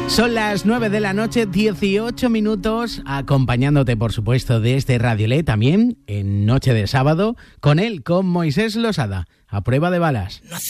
Son las 9 de la noche, 18 minutos, acompañándote, por supuesto, desde Radio Le, también en Noche de Sábado, con él, con Moisés Losada, a prueba de balas.